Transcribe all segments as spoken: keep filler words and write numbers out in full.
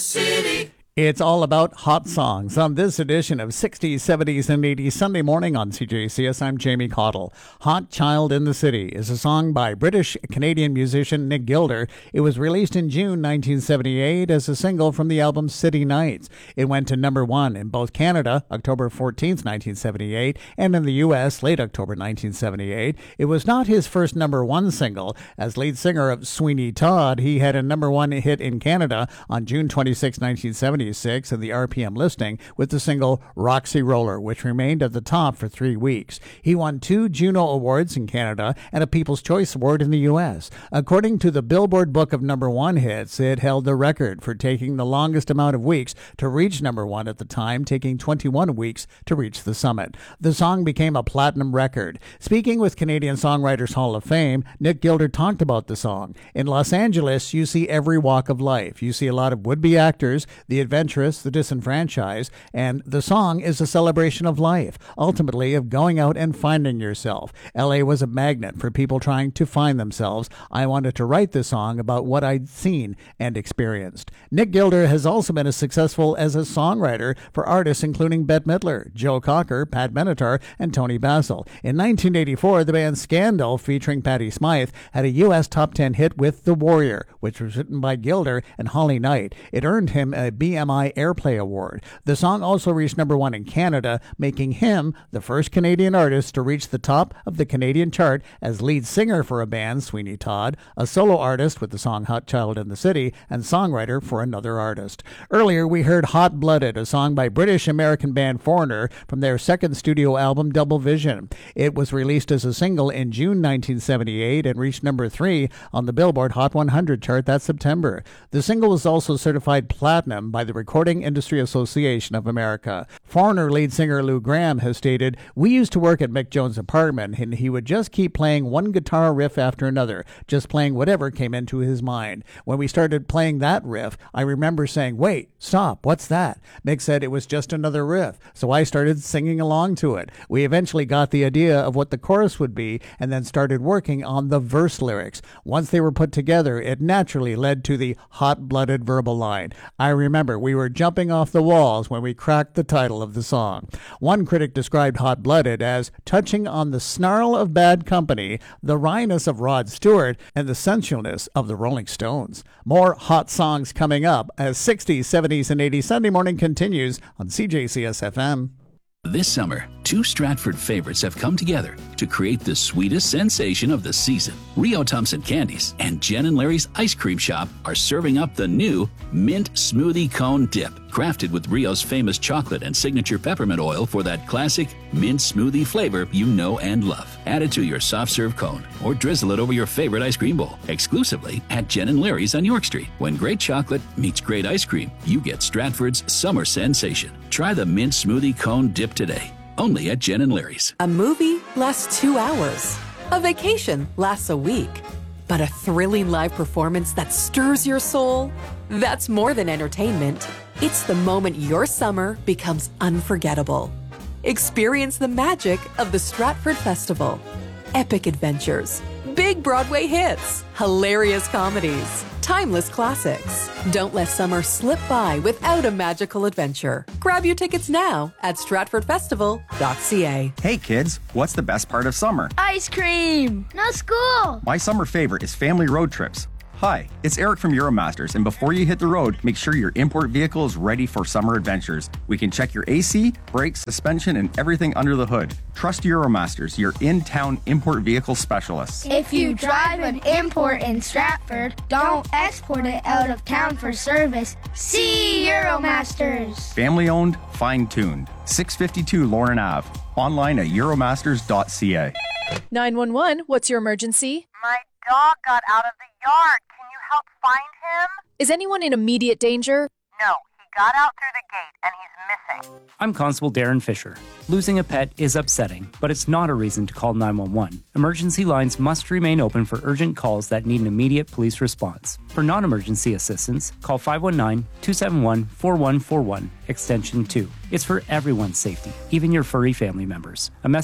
city. It's all about hot songs on this edition of sixties, seventies, and eighties Sunday morning on C J C S. I'm Jamie Cottle. Hot Child in the City is a song by British-Canadian musician Nick Gilder. It was released in June nineteen seventy-eight as a single from the album City Nights. It went to number one in both Canada, October fourteenth, nineteen seventy-eight, and in the U S, late October nineteen seventy-eight. It was not his first number one single. As lead singer of Sweeney Todd, he had a number one hit in Canada on June twenty-sixth, nineteen seventy-six in the R P M listing with the single Roxy Roller, which remained at the top for three weeks. He won two Juno Awards in Canada and a People's Choice Award in the U S. According to the Billboard Book of Number One Hits, it held the record for taking the longest amount of weeks to reach number one at the time, taking twenty-one weeks to reach the summit. The song became a platinum record. Speaking with Canadian Songwriters Hall of Fame, Nick Gilder talked about the song. In Los Angeles, you see every walk of life. You see a lot of would-be actors, the adventurous, the disenfranchised, and the song is a celebration of life, ultimately of going out and finding yourself. L A was a magnet for people trying to find themselves. I wanted to write this song about what I'd seen and experienced. Nick Gilder has also been as successful as a songwriter for artists including Bette Midler, Joe Cocker, Pat Benatar, and Tony Basil. In nineteen eighty-four, the band Scandal, featuring Patti Smythe, had a U S top ten hit with The Warrior, which was written by Gilder and Holly Knight. It earned him a B M I Airplay Award. The song also reached number one in Canada, making him the first Canadian artist to reach the top of the Canadian chart as lead singer for a band, Sweeney Todd, a solo artist with the song Hot Child in the City, and songwriter for another artist. Earlier, we heard Hot Blooded, a song by British-American band Foreigner from their second studio album, Double Vision. It was released as a single in June nineteen seventy-eight and reached number three on the Billboard Hot one hundred chart that September. The single was also certified platinum by the Recording Industry Association of America. Foreigner lead singer Lou Gramm has stated, "We used to work at Mick Jones' apartment and he would just keep playing one guitar riff after another, just playing whatever came into his mind. When we started playing that riff, I remember saying, 'Wait, stop, what's that?' Mick said it was just another riff, so I started singing along to it. We eventually got the idea of what the chorus would be and then started working on the verse lyrics. Once they were put together, it naturally led to the hot-blooded verbal line. I remember we were jumping off the walls when we cracked the title of the song." One critic described Hot Blooded as touching on the snarl of Bad Company, the wryness of Rod Stewart, and the sensualness of the Rolling Stones. More hot songs coming up as sixties, seventies, and eighties Sunday morning continues on C J C S F M. This summer, two Stratford favorites have come together to create the sweetest sensation of the season. Rio Thompson Candies and Jen and Larry's Ice Cream Shop are serving up the new Mint Smoothie Cone Dip, crafted with Rio's famous chocolate and signature peppermint oil for that classic mint smoothie flavor you know and love. Add it to your soft serve cone or drizzle it over your favorite ice cream bowl, exclusively at Jen and Larry's on York Street. When great chocolate meets great ice cream, you get Stratford's summer sensation. Try the Mint Smoothie Cone Dip today, only at Jen and Larry's. A movie lasts two hours. A vacation lasts a week. But a thrilling live performance that stirs your soul? That's more than entertainment. It's the moment your summer becomes unforgettable. Experience the magic of the Stratford Festival. Epic adventures, big Broadway hits, hilarious comedies, timeless classics. Don't let summer slip by without a magical adventure. Grab your tickets now at stratford festival dot c a. Hey kids, what's the best part of summer? Ice cream! No school! My summer favorite is family road trips. Hi, it's Eric from Euromasters, and before you hit the road, make sure your import vehicle is ready for summer adventures. We can check your A C, brakes, suspension, and everything under the hood. Trust Euromasters, your in-town import vehicle specialists. If you drive an import in Stratford, don't export it out of town for service. See Euromasters! Family-owned, fine-tuned. six fifty-two Lauren Avenue. Online at euromasters dot c a. nine one one, what's your emergency? My dog got out of the yard. Can you help find him? Is anyone in immediate danger? No, he got out through the gate and he's missing. I'm Constable Darren Fisher. Losing a pet is upsetting, but it's not a reason to call nine one one. Emergency lines must remain open for urgent calls that need an immediate police response. For non-emergency assistance, call five one nine, two seven one, four one four one, extension two. It's for everyone's safety, even your furry family members. A message from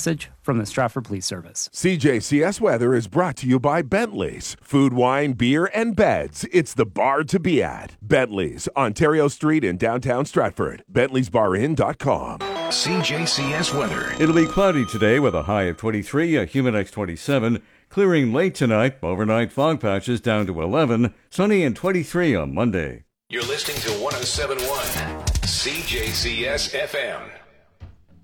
from the Stratford Police Service. C J C S weather is brought to you by Bentley's. Food, wine, beer, and beds. It's the bar to be at. Bentley's, Ontario Street in downtown Stratford. Bentley's Bar Inn dot com. C J C S weather. It'll be cloudy today with a high of twenty-three, a Humidex twenty-seven. Clearing late tonight, overnight fog patches down to eleven. Sunny and twenty-three on Monday. You're listening to one oh seven point one C J C S F M.